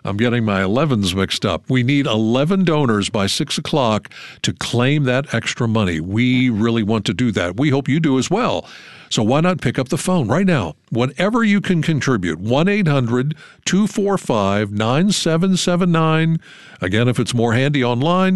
I'm getting my 11s mixed up. We need 11 donors by 6 o'clock to claim that extra money. We really want to do that. We hope you do as well. So why not pick up the phone right now? Whatever you can contribute, 1-800-245-9779. Again, if it's more handy online,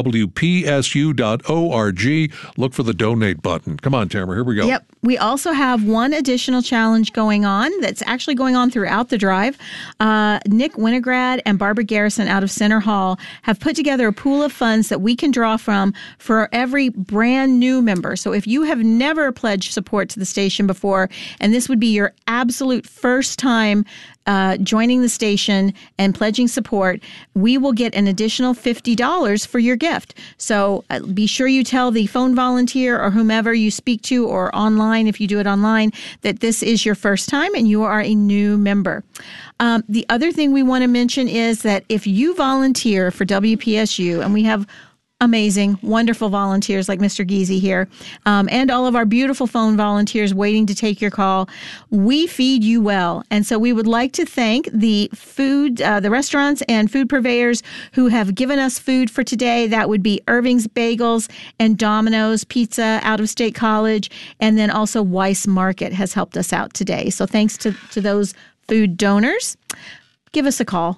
WPSU.org. Look for the donate button. Come on, Tamara, here we go. Yep. We also have one additional challenge going on that's actually going on throughout the drive. Nick Winograd and Barbara Garrison out of Center Hall have put together a pool of funds that we can draw from for every brand new member. So if you have never pledged support to the station before, and this would be your absolute first time joining the station and pledging support, we will get an additional $50 for your gift. So be sure you tell the phone volunteer or whomever you speak to, or online if you do it online, that this is your first time and you are a new member. The other thing we want to mention is that if you volunteer for WPSU, and we have amazing, wonderful volunteers like Mr. Geezy here, and all of our beautiful phone volunteers waiting to take your call. We feed you well. And so we would like to thank the restaurants and food purveyors who have given us food for today. That would be Irving's Bagels and Domino's Pizza out of State College. And then also Weiss Market has helped us out today. So thanks to those food donors. Give us a call,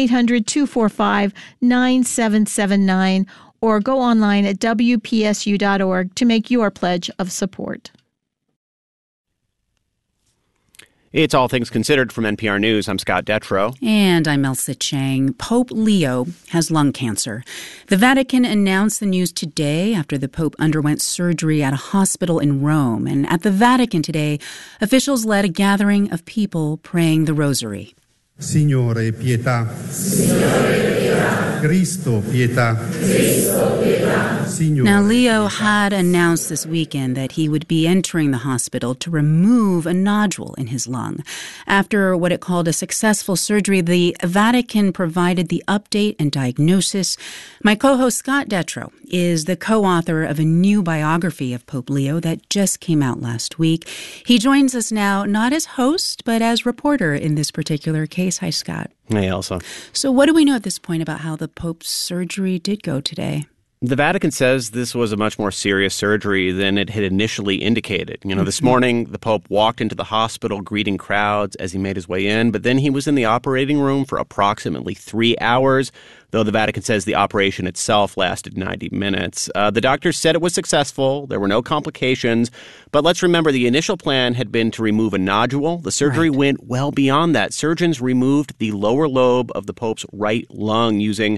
1-800-245-9779. or go online at WPSU.org to make your pledge of support. It's All Things Considered from NPR News. I'm Scott Detrow. And I'm Elsa Chang. Pope Leo has lung cancer. The Vatican announced the news today after the Pope underwent surgery at a hospital in Rome. And at the Vatican today, officials led a gathering of people praying the rosary. Signore, pietà. Signore, pietà. Cristo, pietà. Cristo, pietà. Signore. Now, Leo had announced this weekend that he would be entering the hospital to remove a nodule in his lung. After what it called a successful surgery, the Vatican provided the update and diagnosis. My co-host Scott Detrow is the co-author of a new biography of Pope Leo that just came out last week. He joins us now not as host, but as reporter in this particular case. Hi, Scott. Hey, Elsa. So what do we know at this point about how the Pope's surgery did go today? The Vatican says this was a much more serious surgery than it had initially indicated. This morning, the Pope walked into the hospital greeting crowds as he made his way in, but then he was in the operating room for approximately 3 hours, though the Vatican says the operation itself lasted 90 minutes. The doctors said it was successful. There were no complications. But let's remember, the initial plan had been to remove a nodule. The surgery went well beyond that. Surgeons removed the lower lobe of the Pope's right lung using